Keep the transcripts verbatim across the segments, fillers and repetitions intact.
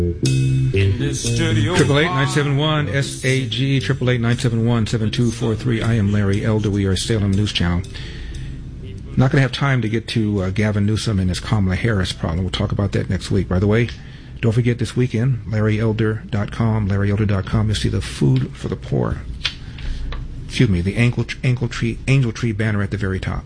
Triple eight nine seven one S A G triple eight nine seven one seven two four three. I am Larry Elder. We are Salem News Channel. Not going to have time to get to uh, Gavin Newsom and his Kamala Harris problem. We'll talk about that next week. By the way, don't forget this weekend, Larry Elder dot com, Larry Elder dot com. You'll see the Food for the Poor. Excuse me, the Angel, Angel Tree Angel Tree banner at the very top.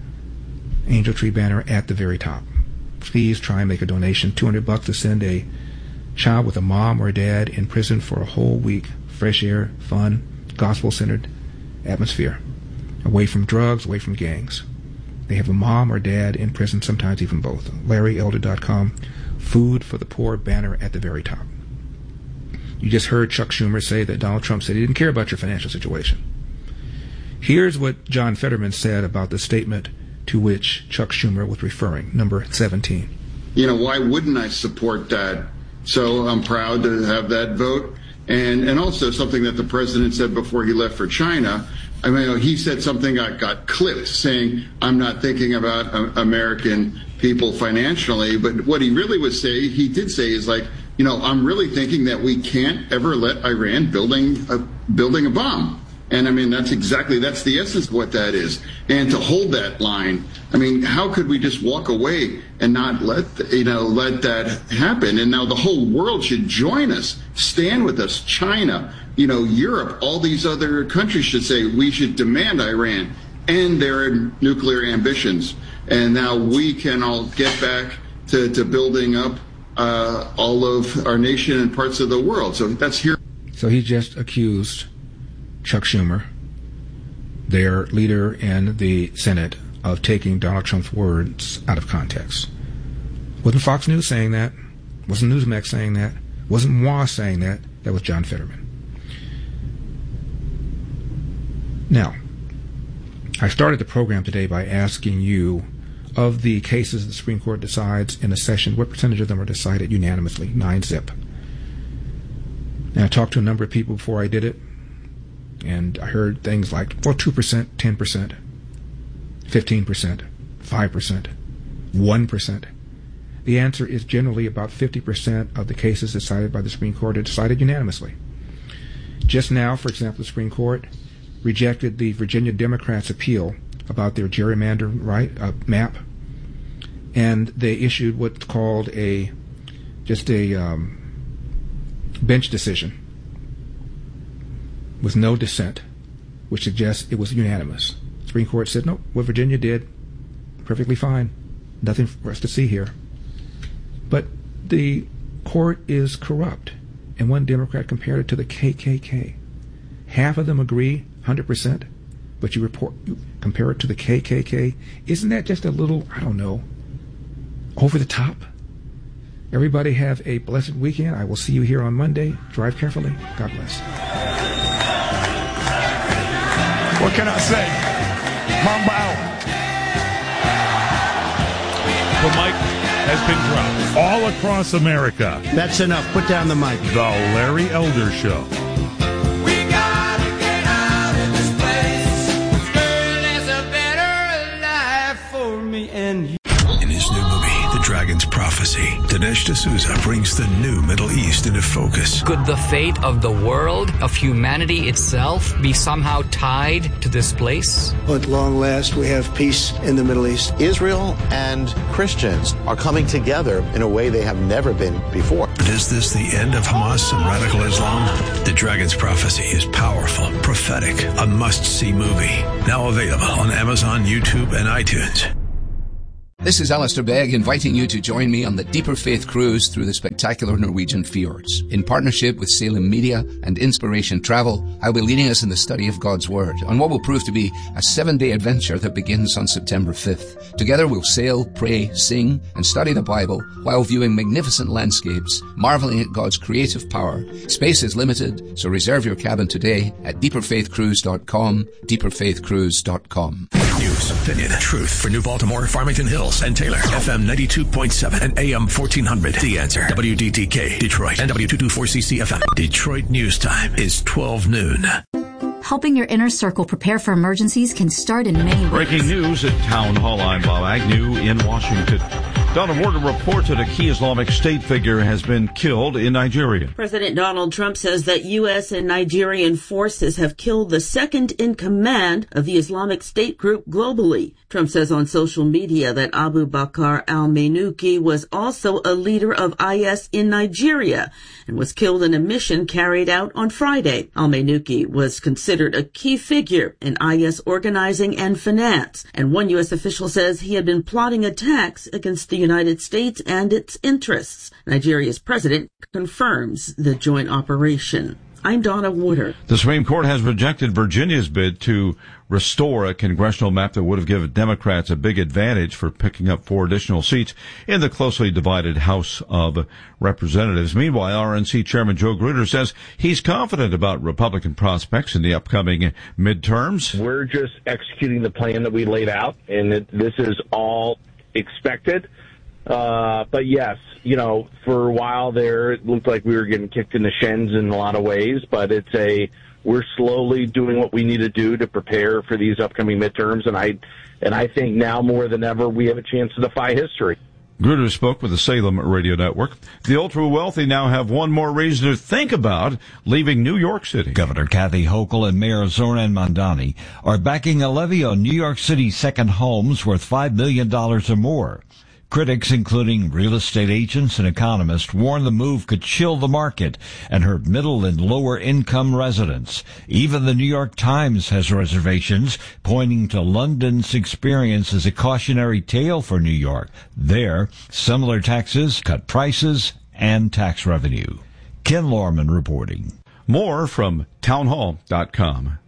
Angel Tree banner at the very top. Please try and make a donation. two hundred bucks to send a child with a mom or dad in prison for a whole week. Fresh air, fun, gospel-centered atmosphere. Away from drugs, away from gangs. They have a mom or dad in prison, sometimes even both. Larry Elder dot com, Food for the Poor banner at the very top. You just heard Chuck Schumer say that Donald Trump said he didn't care about your financial situation. Here's what John Fetterman said about the statement to which Chuck Schumer was referring, number seventeen. You know, why wouldn't I support that? So I'm proud to have that vote. And and also something that the president said before he left for China. I mean, he said something that got clipped saying, I'm not thinking about uh, American people financially. But what he really was saying, he did say is like, you know, I'm really thinking that we can't ever let Iran building a, building a bomb. And I mean, that's exactly, that's the essence of what that is. And to hold that line, I mean, how could we just walk away and not let, you know, let that happen? And now the whole world should join us, stand with us. China, you know, Europe, all these other countries should say we should demand Iran end their nuclear ambitions. And now we can all get back to, to building up uh, all of our nation and parts of the world. So that's here. So he just accused Chuck Schumer, their leader in the Senate, of taking Donald Trump's words out of context. Wasn't Fox News saying that? Wasn't Newsmax saying that? Wasn't M W A saying that? That was John Fetterman. Now, I started the program today by asking you, of the cases the Supreme Court decides in a session, what percentage of them are decided unanimously? Nine zip. And I talked to a number of people before I did it, and I heard things like, well, two percent, ten percent, fifteen percent, five percent, one percent. The answer is generally about fifty percent of the cases decided by the Supreme Court are decided unanimously. Just now, for example, the Supreme Court rejected the Virginia Democrats' appeal about their gerrymander right uh, map, and they issued what's called a just a um, bench decision with no dissent, which suggests it was unanimous. The Supreme Court said, no, what Virginia did, perfectly fine. Nothing for us to see here. But the court is corrupt, and one Democrat compared it to the K K K. Half of them agree, one hundred percent, but you report, you compare it to the K K K. Isn't that just a little, I don't know, over the top? Everybody have a blessed weekend. I will see you here on Monday. Drive carefully. God bless. What can I say? Mamba out. The mic has been dropped all across America. That's enough. Put down the mic. The Larry Elder Show. We gotta get out of this place. Girl, there's a better life for me and you. In his new movie, The Dragon's Prophecy, Dinesh D'Souza brings the new Middle East into focus. Could the fate of the world, of humanity itself, be somehow tied to this place? At long last, we have peace in the Middle East. Israel and Christians are coming together in a way they have never been before. But is this the end of Hamas and radical Islam? The Dragon's Prophecy is powerful, prophetic, a must-see movie. Now available on Amazon, YouTube, and iTunes. This is Alistair Begg inviting you to join me on the Deeper Faith Cruise through the spectacular Norwegian fjords. In partnership with Salem Media and Inspiration Travel, I'll be leading us in the study of God's Word on what will prove to be a seven-day adventure that begins on September fifth. Together we'll sail, pray, sing, and study the Bible while viewing magnificent landscapes, marveling at God's creative power. Space is limited, so reserve your cabin today at deeper faith cruise dot com, deeper faith cruise dot com. News, opinion, truth for New Baltimore, Farmington Hills, and Taylor. F M ninety-two point seven and A M fourteen hundred. The Answer. W D T K, Detroit, and W two twenty-four C C F M. Detroit News Time is twelve noon. Helping your inner circle prepare for emergencies can start in many ways. Breaking news at Town Hall. I'm Bob Agnew in Washington. Donna Warder reports that a key Islamic State figure has been killed in Nigeria. President Donald Trump says that U S and Nigerian forces have killed the second in command of the Islamic State group globally. Trump says on social media that Abu Bakr al-Manuki was also a leader of I S in Nigeria and was killed in a mission carried out on Friday. Al-Manuki was considered a key figure in I S organizing and finance, and one U S official says he had been plotting attacks against the United States and its interests. Nigeria's president confirms the joint operation. I'm Donna Warder. The Supreme Court has rejected Virginia's bid to restore a congressional map that would have given Democrats a big advantage for picking up four additional seats in the closely divided House of Representatives. Meanwhile, R N C Chairman Joe Grutter says he's confident about Republican prospects in the upcoming midterms. We're just executing the plan that we laid out, and it, this is all expected. Uh, but yes, you know, for a while there, it looked like we were getting kicked in the shins in a lot of ways, but it's a, we're slowly doing what we need to do to prepare for these upcoming midterms. And I, and I think now more than ever, we have a chance to defy history. Grutter spoke with the Salem Radio Network. The ultra-wealthy now have one more reason to think about leaving New York City. Governor Kathy Hochul and Mayor Zoran Mandani are backing a levy on New York City's second homes worth five million dollars or more. Critics, including real estate agents and economists, warn the move could chill the market and hurt middle and lower income residents. Even the New York Times has reservations, pointing to London's experience as a cautionary tale for New York. There, similar taxes cut prices and tax revenue. Ken Lorman reporting. More from townhall dot com.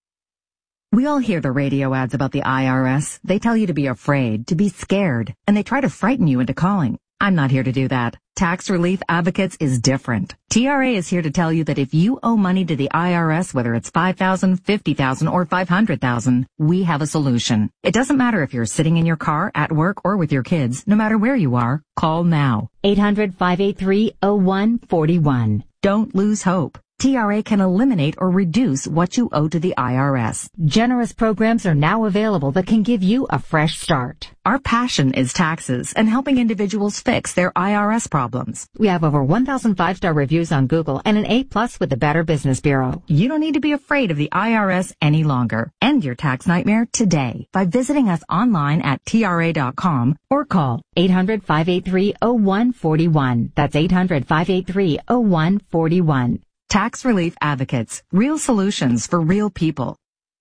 We all hear the radio ads about the I R S. They tell you to be afraid, to be scared, and they try to frighten you into calling. I'm not here to do that. Tax Relief Advocates is different. T R A is here to tell you that if you owe money to the I R S, whether it's five thousand dollars, fifty thousand dollars, or five hundred thousand dollars, we have a solution. It doesn't matter if you're sitting in your car, at work, or with your kids. No matter where you are, call now. eight hundred, five eight three, oh one four one. Don't lose hope. T R A can eliminate or reduce what you owe to the I R S. Generous programs are now available that can give you a fresh start. Our passion is taxes and helping individuals fix their I R S problems. We have over one thousand five-star reviews on Google and an A plus with the Better Business Bureau. You don't need to be afraid of the I R S any longer. End your tax nightmare today by visiting us online at T R A dot com or call eight hundred, five eight three, oh one four one. That's eight hundred, five eight three, oh one four one. Tax Relief Advocates. Real solutions for real people.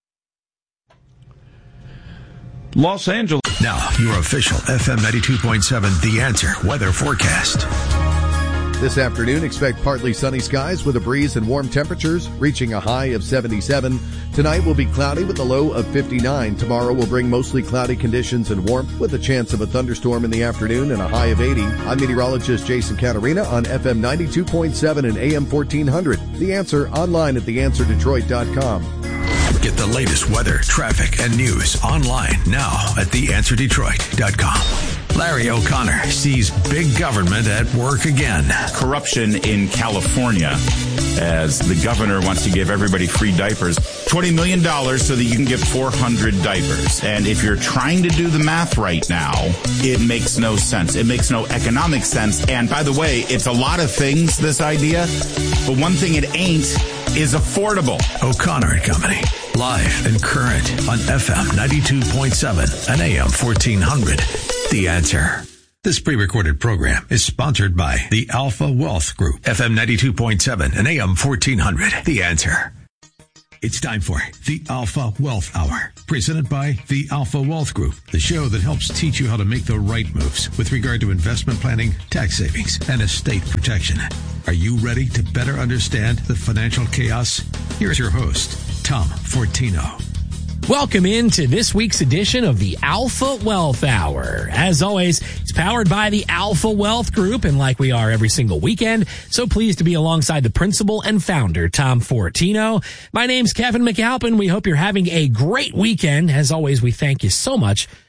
Los Angeles. Now, your official F M ninety-two point seven The Answer weather forecast. This afternoon, expect partly sunny skies with a breeze and warm temperatures, reaching a high of seventy-seven. Tonight will be cloudy with a low of fifty-nine. Tomorrow will bring mostly cloudy conditions and warmth with a chance of a thunderstorm in the afternoon and a high of eighty. I'm meteorologist Jason Catarina on F M ninety-two point seven and A M fourteen hundred. The Answer online at the answer detroit dot com. Get the latest weather, traffic, and news online now at the answer detroit dot com. Larry O'Connor sees big government at work again. Corruption in California, as the governor wants to give everybody free diapers. twenty million dollars so that you can get four hundred diapers. And if you're trying to do the math right now, it makes no sense. It makes no economic sense. And by the way, it's a lot of things, this idea, but one thing it ain't is affordable. O'Connor and Company, live and current on F M ninety-two point seven and A M fourteen hundred. The Answer. This pre-recorded program is sponsored by the Alpha Wealth Group. F M ninety-two point seven and A M fourteen hundred. The Answer. It's time for the Alpha Wealth Hour, presented by the Alpha Wealth Group, the show that helps teach you how to make the right moves with regard to investment planning, tax savings, and estate protection. Are you ready to better understand the financial chaos? Here's your host, Tom Fortino. Welcome into this week's edition of the Alpha Wealth Hour. As always, it's powered by the Alpha Wealth Group, and like we are every single weekend, so pleased to be alongside the principal and founder, Tom Fortino. My name's Kevin McAlpin. We hope you're having a great weekend. As always, we thank you so much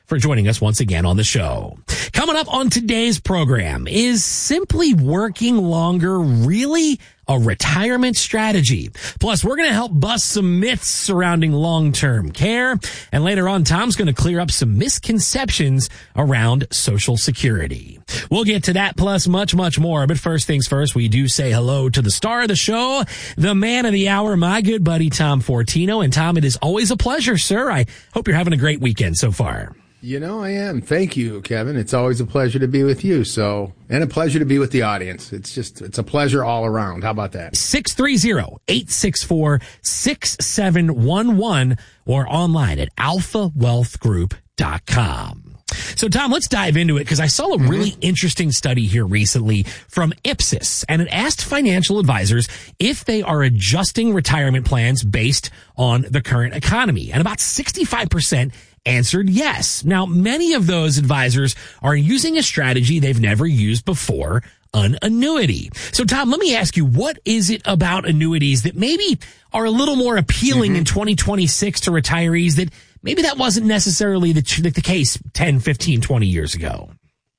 for joining us once again on the show. Coming up on today's program, is simply working longer really a retirement strategy? Plus, we're going to help bust some myths surrounding long-term care. And later on, Tom's going to clear up some misconceptions around Social Security. We'll get to that plus much, much more. But first things first, we do say hello to the star of the show, the man of the hour, my good buddy, Tom Fortino. And Tom, it is always a pleasure, sir. I hope you're having a great weekend so far. You know, I am. Thank you, Kevin. It's always a pleasure to be with you. So, and a pleasure to be with the audience. It's just, it's a pleasure all around. How about that? six three zero, eight six four, six seven one one or online at alpha wealth group dot com. So, Tom, let's dive into it because I saw a really mm-hmm. interesting study here recently from Ipsos, and it asked financial advisors if they are adjusting retirement plans based on the current economy. And about sixty-five percent answered yes. Now, many of those advisors are using a strategy they've never used before, an annuity. So, Tom, let me ask you, what is it about annuities that maybe are a little more appealing mm-hmm. in twenty twenty-six to retirees that maybe that wasn't necessarily the, the case ten, fifteen, twenty years ago?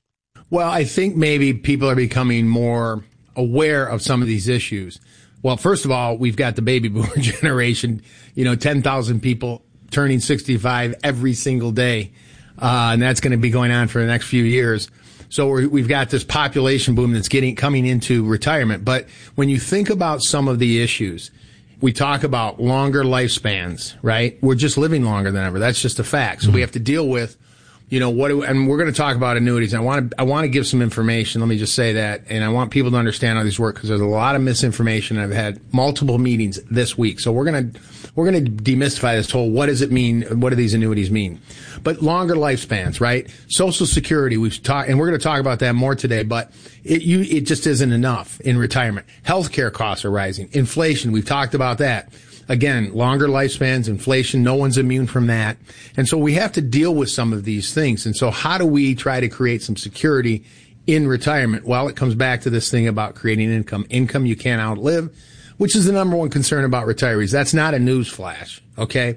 Well, I think maybe people are becoming more aware of some of these issues. Well, first of all, we've got the baby boomer generation, you know, ten thousand people turning sixty-five every single day. Uh, and that's going to be going on for the next few years. So we're, we've got this population boom that's getting, coming into retirement. But when you think about some of the issues, we talk about longer lifespans, right? We're just living longer than ever. That's just a fact. So mm-hmm. we have to deal with, you know, what, do, and we're going to talk about annuities. I want to, I want to give some information. Let me just say that. And I want people to understand how these work because there's a lot of misinformation. I've had multiple meetings this week. So we're going to, we're going to demystify this whole, what does it mean? What do these annuities mean? But longer lifespans, right? Social Security, we've talked, and we're going to talk about that more today, but it, you, it just isn't enough in retirement. Healthcare costs are rising. Inflation, we've talked about that. Again, longer lifespans, inflation, no one's immune from that. And so we have to deal with some of these things. And so how do we try to create some security in retirement? Well, it comes back to this thing about creating income. Income you can't outlive, which is the number one concern about retirees. That's not a news flash, okay?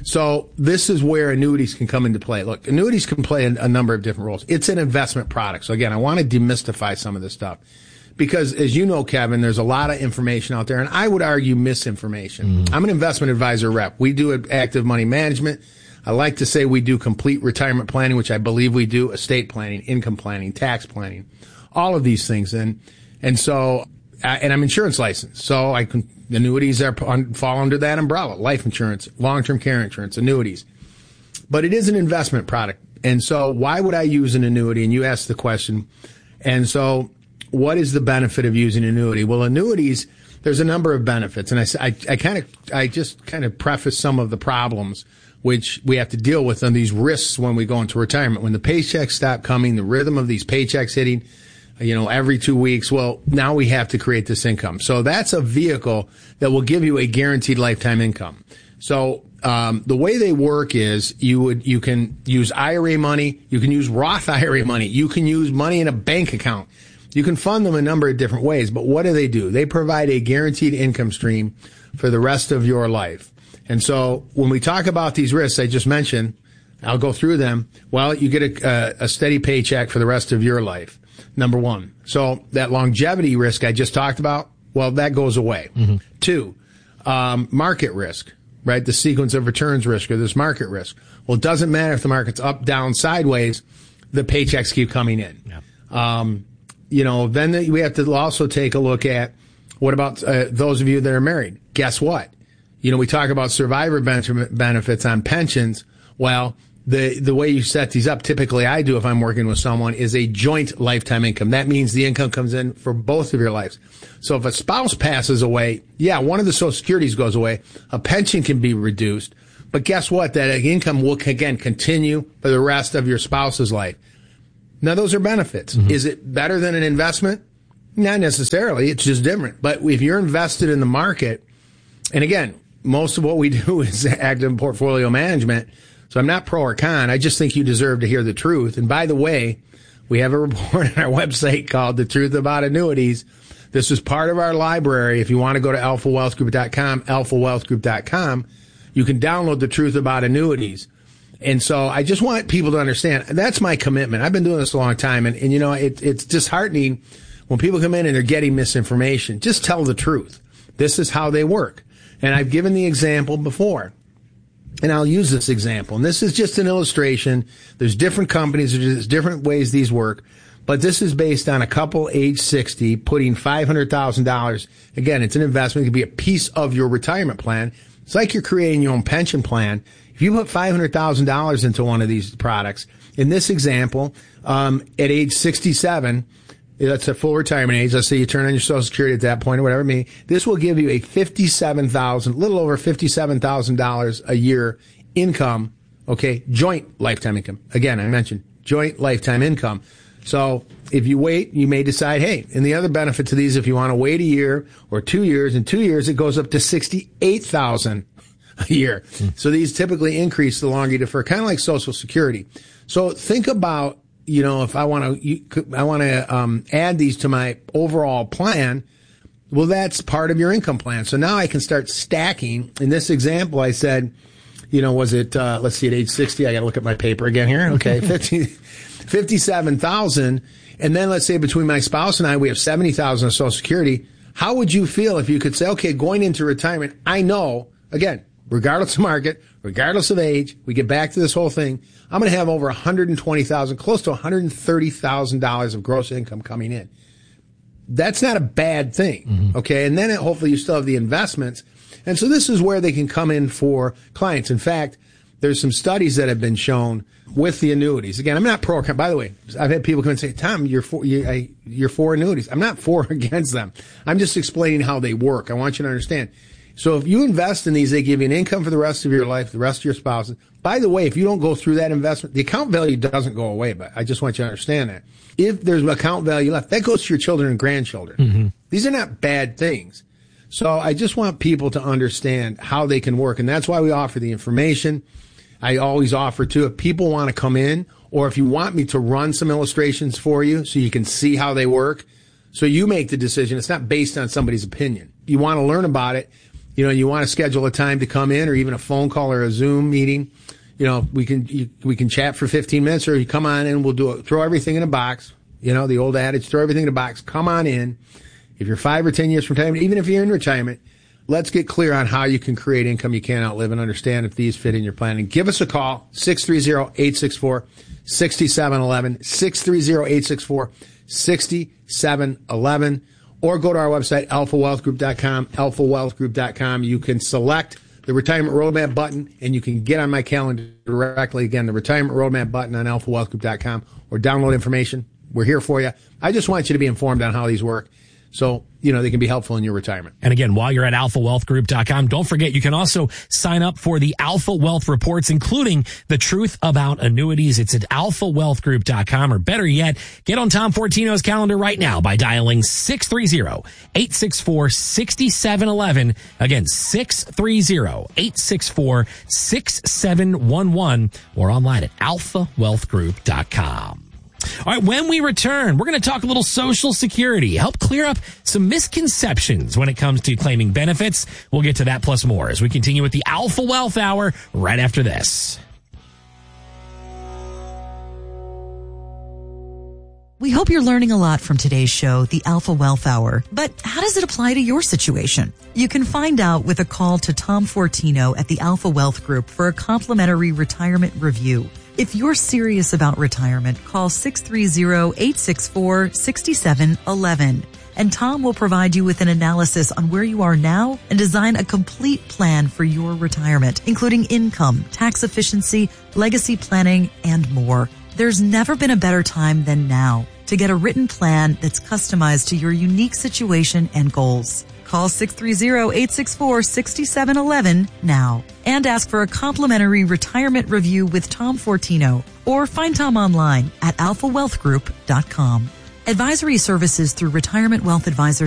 So this is where annuities can come into play. Look, annuities can play a, a number of different roles. It's an investment product. So again, I want to demystify some of this stuff. Because as you know, Kevin, there's a lot of information out there, and I would argue misinformation. Mm. I'm an investment advisor rep. We do active money management. I like to say we do complete retirement planning, which I believe we do, estate planning, income planning, tax planning, all of these things. And and so, and I'm insurance licensed, so I can, annuities are fall under that umbrella: life insurance, long-term care insurance, annuities. But it is an investment product, and so why would I use an annuity? And you asked the question, and so. What is the benefit of using annuity? Well, annuities, there's a number of benefits. And I, I, I kind of, I just kind of preface some of the problems which we have to deal with on these risks when we go into retirement. When the paychecks stop coming, the rhythm of these paychecks hitting, you know, every two weeks, well, now we have to create this income. So that's a vehicle that will give you a guaranteed lifetime income. So, um, the way they work is you would, you can use I R A money, you can use Roth I R A money, you can use money in a bank account. You can fund them a number of different ways, but what do they do? They provide a guaranteed income stream for the rest of your life. And so when we talk about these risks I just mentioned, I'll go through them. Well, you get a, a steady paycheck for the rest of your life, number one. So that longevity risk I just talked about, well, that goes away. Mm-hmm. Two, um, market risk, right? The sequence of returns risk or this market risk. Well, it doesn't matter if the market's up, down, sideways, the paychecks keep coming in. Yeah. Um, You know, then we have to also take a look at what about uh, those of you that are married? Guess what? You know, we talk about survivor benefits on pensions. Well, the the way you set these up, typically I do if I'm working with someone, is a joint lifetime income. That means the income comes in for both of your lives. So if a spouse passes away, yeah, one of the Social Securities goes away. A pension can be reduced. But guess what? That income will, again, continue for the rest of your spouse's life. Now, those are benefits. Mm-hmm. Is it better than an investment? Not necessarily. It's just different. But if you're invested in the market, and again, most of what we do is active portfolio management, so I'm not pro or con. I just think you deserve to hear the truth. And by the way, we have a report on our website called The Truth About Annuities. This is part of our library. If you want to go to alpha wealth group dot com, alpha wealth group dot com, you can download The Truth About Annuities. And so I just want people to understand, that's my commitment. I've been doing this a long time, and, and you know, it, it's disheartening when people come in and they're getting misinformation. Just tell the truth. This is how they work. And I've given the example before. And I'll use this example. And this is just an illustration. There's different companies, there's different ways these work. But this is based on a couple age sixty putting five hundred thousand dollars. Again, it's an investment. It could be a piece of your retirement plan. It's like you're creating your own pension plan. If you put five hundred thousand dollars into one of these products, in this example, um, at age sixty-seven, that's a full retirement age. Let's say you turn on your Social Security at that point or whatever it may be. This will give you a fifty-seven thousand dollars, little over fifty-seven thousand dollars a year income, okay, joint lifetime income. Again, I mentioned joint lifetime income. So if you wait, you may decide, hey, and the other benefit to these, if you want to wait a year or two years, in two years, it goes up to sixty-eight thousand dollars a year. Hmm. So these typically increase the longer you defer, kind of like Social Security. So think about, you know, if I want to, I want to um, add these to my overall plan. Well, that's part of your income plan. So now I can start stacking. In this example, I said, you know, was it, uh, let's see, at age sixty, I got to look at my paper again here. Okay. fifty, fifty-seven thousand. And then let's say between my spouse and I, we have seventy thousand of Social Security. How would you feel if you could say, okay, going into retirement, I know, again, regardless of market, regardless of age, we get back to this whole thing, I'm going to have over one hundred twenty thousand dollars, close to one hundred thirty thousand dollars of gross income coming in. That's not a bad thing, mm-hmm. okay? And then it, hopefully you still have the investments. And so this is where they can come in for clients. In fact, there's some studies that have been shown with the annuities. Again, I'm not pro. By the way, I've had people come and say, Tom, you're for, you, I, you're for annuities. I'm not for or against them. I'm just explaining how they work. I want you to understand. So if you invest in these, they give you an income for the rest of your life, the rest of your spouses. By the way, if you don't go through that investment, the account value doesn't go away, but I just want you to understand that. If there's account value left, that goes to your children and grandchildren. Mm-hmm. These are not bad things. So I just want people to understand how they can work, and that's why we offer the information. I always offer, too, if people want to come in, or if you want me to run some illustrations for you so you can see how they work, so you make the decision. It's not based on somebody's opinion. You want to learn about it. You know, you want to schedule a time to come in, or even a phone call or a Zoom meeting. You know, we can you, we can chat for fifteen minutes, or you come on in, we'll do it. Throw everything in a box. You know, the old adage, throw everything in a box. Come on in. If you're five or ten years from retirement, even if you're in retirement, let's get clear on how you can create income you can't outlive and understand if these fit in your plan. And give us a call, six three zero, eight six four, six seven one one, six three zero, eight six four, six seven one one, or go to our website, alpha wealth group dot com, alpha wealth group dot com. You can select the Retirement Roadmap button, and you can get on my calendar directly. Again, the Retirement Roadmap button on alpha wealth group dot com, or download information. We're here for you. I just want you to be informed on how these work, so, you know, they can be helpful in your retirement. And again, while you're at alpha wealth group dot com, don't forget you can also sign up for the Alpha Wealth Reports, including the truth about annuities. It's at alpha wealth group dot com, or better yet, get on Tom Fortino's calendar right now by dialing six three zero, eight six four, six seven one one. Again, six three zero, eight six four, six seven one one, or online at alpha wealth group dot com. All right, when we return, we're going to talk a little Social Security, help clear up some misconceptions when it comes to claiming benefits. We'll get to that plus more as we continue with the Alpha Wealth Hour right after this. We hope you're learning a lot from today's show, the Alpha Wealth Hour. But how does it apply to your situation? You can find out with a call to Tom Fortino at the Alpha Wealth Group for a complimentary retirement review. If you're serious about retirement, call six three zero, eight six four, six seven one one. And Tom will provide you with an analysis on where you are now and design a complete plan for your retirement, including income, tax efficiency, legacy planning, and more. There's never been a better time than now to get a written plan that's customized to your unique situation and goals. Call six three zero, eight six four, six seven one one now and ask for a complimentary retirement review with Tom Fortino, or find Tom online at alpha wealth group dot com. Advisory services through Retirement Wealth Advisors